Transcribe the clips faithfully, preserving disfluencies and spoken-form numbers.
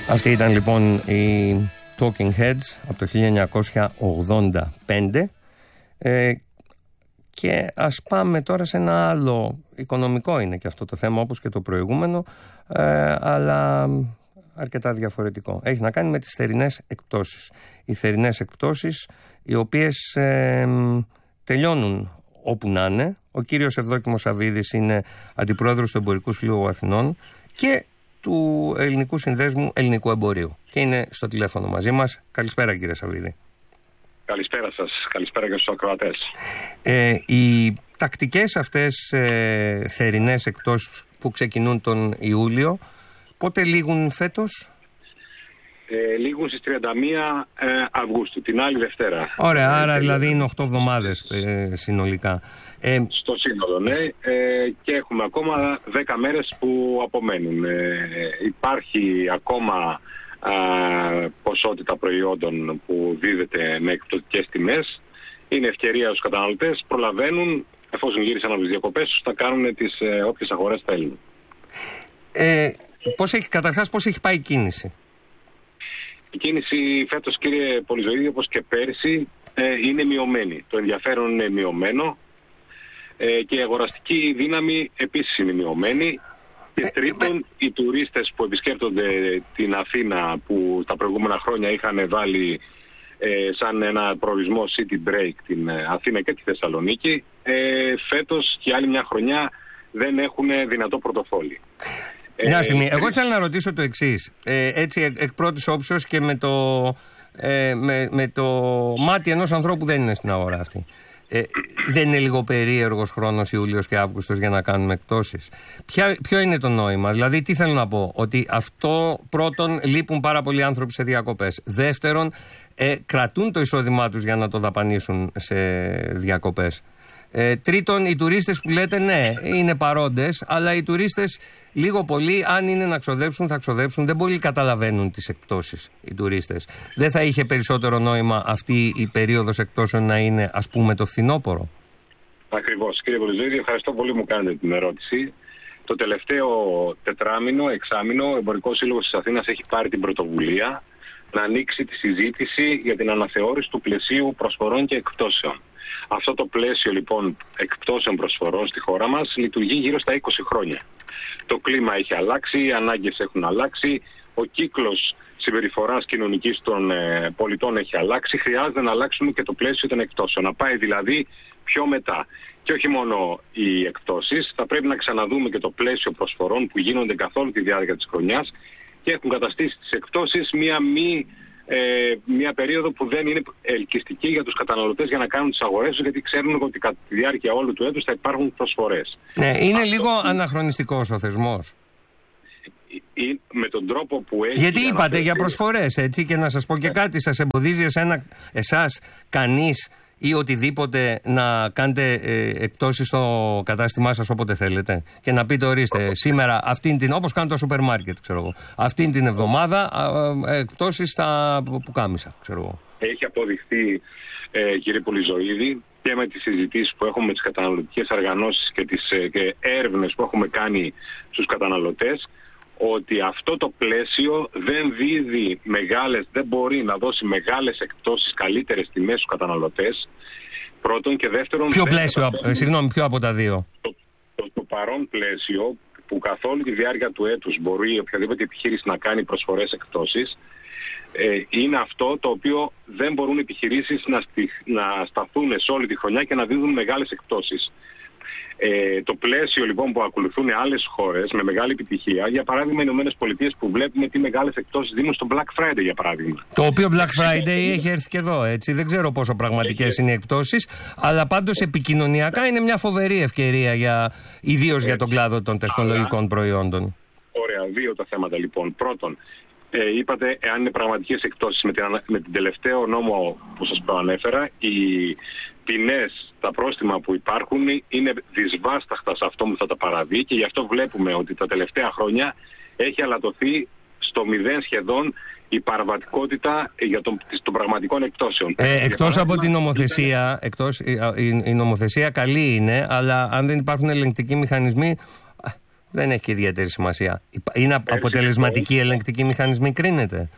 Αυτή ήταν λοιπόν η Talking Heads από το χίλια εννιακόσια ογδόντα πέντε. Ε, και ας πάμε τώρα σε ένα άλλο, οικονομικό είναι και αυτό το θέμα όπως και το προηγούμενο, ε, αλλά αρκετά διαφορετικό. Έχει να κάνει με τις θερινές εκπτώσεις. Οι θερινές εκπτώσεις οι οποίες ε, τελειώνουν όπου να είναι. Ο κύριος Ευδόκιμος Σαββίδης είναι αντιπρόεδρος του Εμπορικού Συλλόγου Αθηνών και του Ελληνικού Συνδέσμου Ελληνικού Εμπορίου και είναι στο τηλέφωνο μαζί μας. Καλησπέρα κύριε Σαββίδη. Καλησπέρα σας, καλησπέρα και στους ακροατές. Ε, οι τακτικές αυτές ε, θερινές εκπτώσεις που ξεκινούν τον Ιούλιο, πότε λήγουν φέτος? Ε, λήγουν στις τριάντα μία ε, Αυγούστου, την άλλη Δευτέρα. Ωραία, άρα ε, δηλαδή είναι οκτώ εβδομάδες ε, συνολικά. Ε, στο σύνολο, ναι. Ε, και έχουμε ακόμα δέκα μέρες που απομένουν. Ε, υπάρχει ακόμα α, ποσότητα προϊόντων που δίδεται με εκπτωτικές τιμές. Είναι ευκαιρία στους καταναλωτές, προλαβαίνουν, εφόσον γύρισαν από τις διακοπές τους, να κάνουν τις ε, όποιες αγορές θέλουν. Ε, πώς έχει, καταρχάς, πώς έχει πάει η κίνηση? Η κίνηση φέτος, κύριε Πολυζωήδη, όπως και πέρσι, ε, είναι μειωμένη. Το ενδιαφέρον είναι μειωμένο ε, και η αγοραστική δύναμη επίσης είναι μειωμένη. Και τρίτον, οι τουρίστες που επισκέπτονται την Αθήνα, που τα προηγούμενα χρόνια είχαν βάλει ε, σαν ένα προορισμό city break την Αθήνα και τη Θεσσαλονίκη, ε, φέτος και άλλη μια χρονιά δεν έχουν δυνατό πορτοφόλι. Μια στιγμή. Ε, Εγώ ήθελα να ρωτήσω το εξής. Ε, έτσι, εκ, εκ πρώτης όψεως και με το, ε, με, με το μάτι ενός ανθρώπου δεν είναι στην αγορά αυτή. Ε, δεν είναι λίγο περίεργος χρόνος Ιούλιος και Αύγουστος για να κάνουμε εκπτώσεις? Ποια, ποιο είναι το νόημα? Δηλαδή, τι θέλω να πω? Ότι αυτό, πρώτον, λείπουν πάρα πολλοί άνθρωποι σε διακοπές. Δεύτερον, ε, κρατούν το εισόδημά τους για να το δαπανίσουν σε διακοπές. Ε, τρίτον, οι τουρίστες που λέτε, ναι, είναι παρόντες, αλλά οι τουρίστες λίγο πολύ, αν είναι να ξοδέψουν, θα ξοδέψουν. Δεν πολύ καταλαβαίνουν τις εκπτώσεις οι τουρίστες. Δεν θα είχε περισσότερο νόημα αυτή η περίοδος εκπτώσεων να είναι, ας πούμε, το φθινόπωρο? Ακριβώς. Κύριε Πολυζωήδη, ευχαριστώ πολύ που μου κάνετε την ερώτηση. Το τελευταίο τετράμινο, εξάμινο, ο Εμπορικός Σύλλογος της Αθήνας έχει πάρει την πρωτοβουλία να ανοίξει τη συζήτηση για την αναθεώρηση του πλαισίου προσφορών και εκπτώσεων. Αυτό το πλαίσιο λοιπόν εκπτώσεων προσφορών στη χώρα μας λειτουργεί γύρω στα είκοσι χρόνια. Το κλίμα έχει αλλάξει, οι ανάγκες έχουν αλλάξει, ο κύκλος συμπεριφοράς κοινωνικής των ε, πολιτών έχει αλλάξει. Χρειάζεται να αλλάξουμε και το πλαίσιο των εκπτώσεων, να πάει δηλαδή πιο μετά. Και όχι μόνο οι εκπτώσεις, θα πρέπει να ξαναδούμε και το πλαίσιο προσφορών που γίνονται καθ' όλη τη διάρκεια της χρονιάς και έχουν καταστήσει τις εκπτώσεις μία μη Ε, μια περίοδο που δεν είναι ελκυστική για τους καταναλωτές για να κάνουν τις αγορές τους, γιατί ξέρουν ότι κατά τη διάρκεια όλου του έτους θα υπάρχουν προσφορές. Ναι, είναι Αυτό... λίγο αναχρονιστικός ο θεσμός. Ή, με τον τρόπο που έχει... Γιατί είπατε αναφέρει... για προσφορές, έτσι, και να σας πω και κάτι, σας εμποδίζει εσένα, εσάς κανείς ή οτιδήποτε να κάνετε ε, εκπτώσεις στο κατάστημά σας όποτε θέλετε και να πείτε, ορίστε, σήμερα αυτήν την, όπως κάνουν το σούπερ μάρκετ, ξέρω εγώ, αυτήν την εβδομάδα ε, ε, εκπτώσεις στα πουκάμισα, ξέρω εγώ. Έχει αποδειχθεί, ε, κύριε Πολυζωήδη, και με τις συζητήσεις που έχουμε με τις καταναλωτικές οργανώσεις και τις ε, και έρευνες που έχουμε κάνει στους καταναλωτές, ότι αυτό το πλαίσιο δεν δίδει μεγάλες, δεν μπορεί να δώσει μεγάλες εκπτώσεις, καλύτερες τιμές στους καταναλωτές. Πρώτον, και δεύτερον... Ποιο πλαίσιο, καταφέρουν... συγγνώμη, ποιο από τα δύο? Το, το, το παρόν πλαίσιο που καθ' όλη τη διάρκεια του έτους μπορεί οποιαδήποτε επιχείρηση να κάνει προσφορές εκπτώσεις, ε, είναι αυτό το οποίο δεν μπορούν οι επιχειρήσεις να, στηθ, να σταθούν σε όλη τη χρονιά και να δίδουν μεγάλες εκπτώσεις. Ε, το πλαίσιο λοιπόν που ακολουθούν άλλες χώρες με μεγάλη επιτυχία, για παράδειγμα οι Ηνωμένες Πολιτείες, που βλέπουμε τι μεγάλες εκπτώσεις δίνουν στο Black Friday, για παράδειγμα. Το οποίο Black Friday έχει έρθει και εδώ, έτσι. Δεν ξέρω πόσο πραγματικές είναι οι εκπτώσεις, αλλά πάντως επικοινωνιακά είναι μια φοβερή ευκαιρία, για, ιδίως για τον κλάδο των τεχνολογικών αλλά... προϊόντων. Ωραία, δύο τα θέματα λοιπόν. Πρώτον, ε, είπατε εάν είναι πραγματικές εκπτώσεις. Με την, με την τελευταίο νόμο που σας προανέφερα, οι ποινές, τα πρόστιμα που υπάρχουν είναι δυσβάσταχτα σε αυτό που θα τα παραδεί, και γι' αυτό βλέπουμε ότι τα τελευταία χρόνια έχει αλατωθεί στο μηδέν σχεδόν η παραβατικότητα για τον, των πραγματικών εκπτώσεων. Ε, εκτός από την νομοθεσία, ήταν... εκτός, η, η, η νομοθεσία καλή είναι, αλλά αν δεν υπάρχουν ελεγκτικοί μηχανισμοί, Δεν έχει και ιδιαίτερη σημασία. Είναι πέρυσι, αποτελεσματικοί λοιπόν, ελεγκτικοί μηχανισμοί, κρίνεται?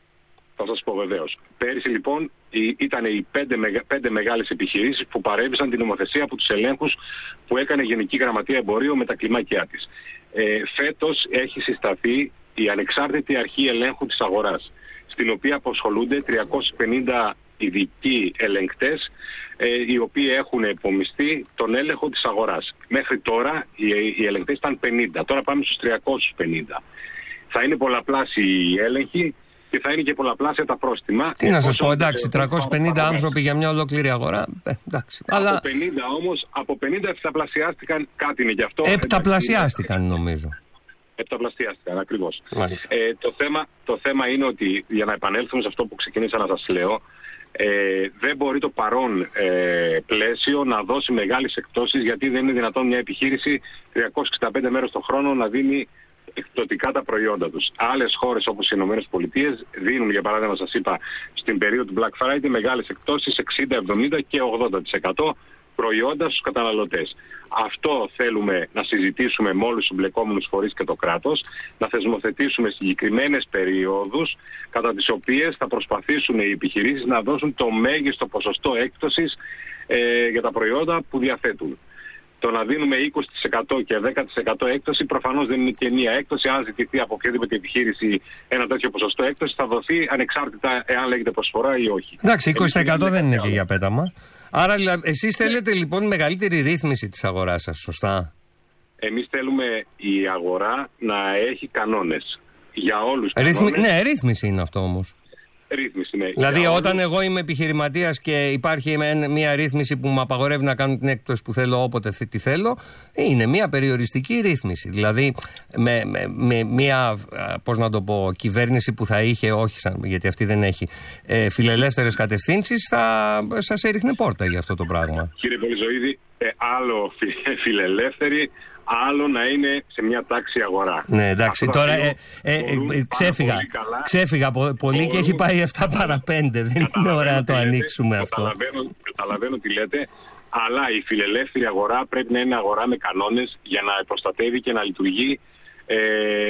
Θα σας πω βεβαίως. Πέρυσι λοιπόν ήταν οι πέντε, πέντε μεγάλες επιχειρήσεις που παρέβησαν την νομοθεσία από τους ελέγχους που έκανε η Γενική Γραμματεία Εμπορίου με τα κλιμάκια της. Ε, φέτος έχει συσταθεί η ανεξάρτητη αρχή ελέγχου της αγοράς, στην οποία απασχολούνται τριακόσιοι πενήντα ειδικοί ελεγκτές, ε, οι οποίοι έχουν επομιστεί τον έλεγχο της αγοράς. Μέχρι τώρα οι, οι ελεγκτές ήταν πενήντα, τώρα πάμε στους τριακόσιους πενήντα. Θα είναι πολλαπλάσιοι οι έλεγχοι και θα είναι και πολλαπλάσια τα πρόστιμα. Τι να σας πω, εντάξει, τριακόσιοι πενήντα άνθρωποι για μια ολόκληρη αγορά. Ε, εντάξει, από αλλά... πενήντα όμως, από πενήντα επταπλασιάστηκαν, κάτι είναι γι' αυτό. Επταπλασιάστηκαν νομίζω. Επταπλασιάστηκαν, ακριβώς. Ε, το, θέμα, το θέμα είναι ότι, για να επανέλθουμε σε αυτό που ξεκινήσα να σας λέω, ε, δεν μπορεί το παρόν ε, πλαίσιο να δώσει μεγάλες εκπτώσεις, γιατί δεν είναι δυνατόν μια επιχείρηση τριακόσιες εξήντα πέντε μέρες το χρόνο να δίνει εκπτωτικά τα προϊόντα τους. Άλλες χώρες όπως οι Ηνωμένες Πολιτείες δίνουν, για παράδειγμα σας είπα, στην περίοδο του Black Friday μεγάλες εκπτώσεις εξήντα, εβδομήντα και ογδόντα τοις εκατό προϊόντα στους καταναλωτές. Αυτό θέλουμε να συζητήσουμε με όλους τους εμπλεκόμενους φορείς και το κράτος, να θεσμοθετήσουμε συγκεκριμένες περιόδους κατά τις οποίες θα προσπαθήσουν οι επιχειρήσεις να δώσουν το μέγιστο ποσοστό έκπτωσης ε, για τα προϊόντα που διαθέτουν. Το να δίνουμε είκοσι τοις εκατό και δέκα τοις εκατό έκπτωση προφανώς δεν είναι και μία έκπτωση. Αν ζητηθεί από οποιαδήποτε επιχείρηση ένα τέτοιο ποσοστό έκπτωση, θα δοθεί ανεξάρτητα εάν λέγεται προσφορά ή όχι. Εντάξει, είκοσι τοις εκατό δεν είναι και για πέταμα. Άρα εσείς θέλετε λοιπόν μεγαλύτερη ρύθμιση της αγοράς σας, σωστά? Εμείς θέλουμε η αγορά να έχει κανόνες για όλους τους Ρύθμι... κανόνες. Ναι, ρύθμιση είναι αυτό όμως. Ρύθμιση, ναι. Δηλαδή, για όταν όλους... εγώ είμαι επιχειρηματίας και υπάρχει μια ρύθμιση που μου απαγορεύει να κάνω την έκπτωση που θέλω όποτε τι θέλω, είναι μια περιοριστική ρύθμιση. Δηλαδή, με, με, με μια, πώς να το πω, κυβέρνηση που θα είχε, όχι σαν, γιατί αυτή δεν έχει, ε, φιλελεύθερες κατευθύνσεις, θα σας έριχνε πόρτα για αυτό το πράγμα. Κύριε Πολυζωήδη, ε, άλλο φιλελεύθερη, άλλο να είναι σε μια τάξη αγορά. Ναι, εντάξει, αυτό τώρα ε, ε, ε, ε, ξέφυγα, πολύ ξέφυγα πο, πολύ μπορούν, και έχει πάει επτά παρά πέντε. Δεν είναι ώρα να το λέτε, ανοίξουμε αυτό. Καταλαβαίνω, καταλαβαίνω τι λέτε, αλλά η φιλελεύθερη αγορά πρέπει να είναι αγορά με κανόνες για να προστατεύει και να λειτουργεί ε,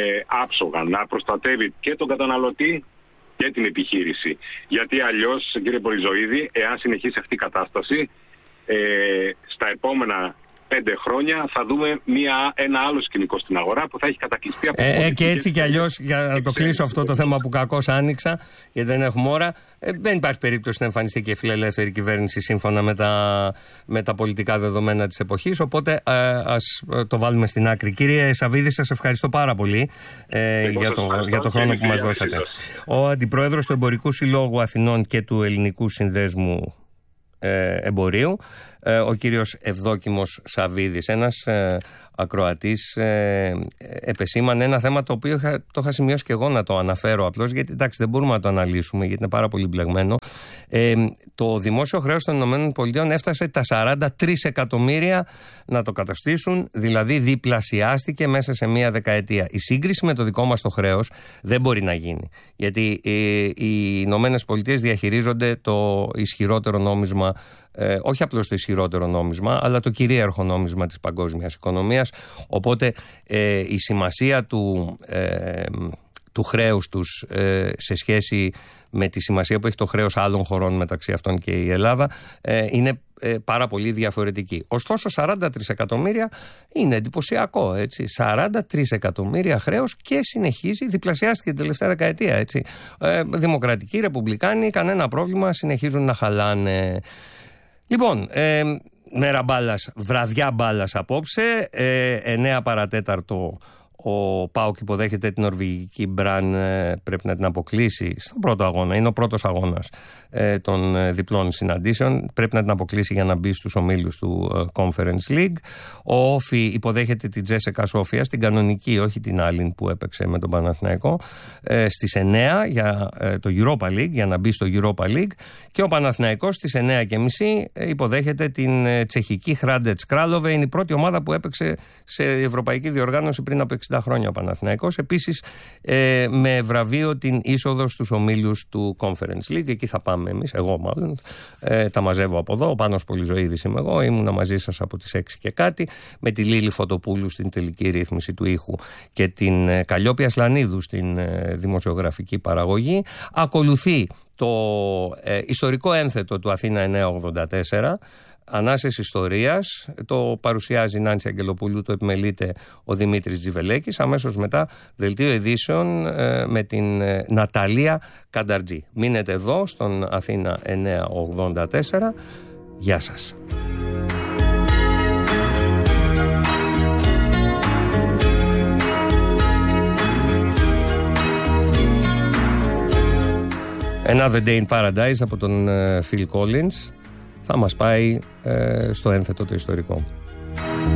άψογα. Να προστατεύει και τον καταναλωτή και την επιχείρηση. Γιατί αλλιώς, κύριε Πολυζωήδη, εάν συνεχίσει αυτή η κατάσταση, ε, στα επόμενα πέντε χρόνια θα δούμε μια, ένα άλλο σκηνικό στην αγορά που θα έχει κατακλειστεί από ε, ε, και έτσι κι αλλιώς, για να το κλείσω αυτό το θέμα που κακώς άνοιξα, γιατί δεν έχουμε ώρα, ε, δεν υπάρχει περίπτωση να εμφανιστεί και η φιλελεύθερη κυβέρνηση σύμφωνα με τα, με τα πολιτικά δεδομένα της εποχής. Οπότε ε, ας το βάλουμε στην άκρη. Κύριε Σαββίδη, σας ευχαριστώ πάρα πολύ ε, για, το, για το χρόνο που μας δώσατε. Ο Αντιπρόεδρος του Εμπορικού Συλλόγου Αθηνών και του Ελληνικού Συνδέσμου ε, Εμπορίου, ο κύριος Ευδόκιμος Σαββίδης, ένας ε, ακροατής, ε, επεσήμανε ένα θέμα το οποίο είχα, το είχα σημειώσει και εγώ να το αναφέρω απλώς, γιατί εντάξει δεν μπορούμε να το αναλύσουμε γιατί είναι πάρα πολύ μπλεγμένο. Ε, το δημόσιο χρέος των ΗΠΑ έφτασε τα σαράντα τρία εκατομμύρια να το καταστήσουν, δηλαδή διπλασιάστηκε μέσα σε μία δεκαετία. Η σύγκριση με το δικό μας το χρέος δεν μπορεί να γίνει, γιατί ε, οι ΗΠΑ διαχειρίζονται το ισχυρότερο νόμισμα, Ε, όχι απλώς το ισχυρότερο νόμισμα, αλλά το κυρίαρχο νόμισμα της παγκόσμιας οικονομίας. Οπότε ε, η σημασία του, ε, του χρέους τους ε, σε σχέση με τη σημασία που έχει το χρέος άλλων χωρών, μεταξύ αυτών και η Ελλάδα, ε, είναι ε, πάρα πολύ διαφορετική. Ωστόσο, σαράντα τρία εκατομμύρια είναι εντυπωσιακό, έτσι. σαράντα τρία εκατομμύρια χρέος και συνεχίζει, διπλασιάστηκε την τελευταία δεκαετία, έτσι. Ε, δημοκρατικοί, ρεπουμπλικάνοι, κανένα πρόβλημα, συνεχίζουν να χαλάνε. Λοιπόν, ε, μέρα μπάλας, βραδιά μπάλας απόψε, ε, εννέα παρατέταρτο ο ΠΑΟΚ υποδέχεται την νορβηγική Μπραν, ε, πρέπει να την αποκλείσει στον πρώτο αγώνα, είναι ο πρώτος αγώνας ε, των ε, διπλών συναντήσεων, πρέπει να την αποκλείσει για να μπει στους ομίλους του ε, Conference League. Ο Όφι υποδέχεται την Τζέσεκα Σόφια, στην κανονική, όχι την άλλη που έπαιξε με τον Παναθηναϊκό, ε, στις εννέα για ε, το Europa League, για να μπει στο Europa League, και ο Παναθηναϊκός στις εννέα και μισή ε, υποδέχεται την ε, τσεχική Hrádec Králové, είναι η πρώτη ομάδα που έπαιξε σε ευρωπαϊκή διοργάνωση πριν από εξήντα εξήντα χρόνια ο Παναθηναϊκός. Επίσης ε, με βραβείο την είσοδο στους ομίλους του Conference League. Εκεί θα πάμε εμείς, εγώ μάλλον. Ε, τα μαζεύω από εδώ. Ο Πάνος Πολυζωίδης είμαι εγώ. Ήμουνα μαζί σας από τις έξι και κάτι. Με τη Λίλη Φωτοπούλου στην τελική ρύθμιση του ήχου και την ε, Καλλιόπη Ασλανίδου στην ε, δημοσιογραφική παραγωγή. Ακολουθεί το ε, ιστορικό ένθετο του Αθήνα εννιακόσια ογδόντα τέσσερα. Ανάσες ιστορίας, το παρουσιάζει η Νάνση Αγγελοπούλου, το επιμελείται ο Δημήτρης Τζιβελέκης. Αμέσως μετά δελτίο ειδήσεων ε, με την ε, Ναταλία Κανταρτζή. Μείνετε εδώ στον Αθήνα εννιακόσια ογδόντα τέσσερα. Γεια σας. Another Day in Paradise από τον Phil Collins θα μας πάει ε, στο ένθετο το ιστορικό.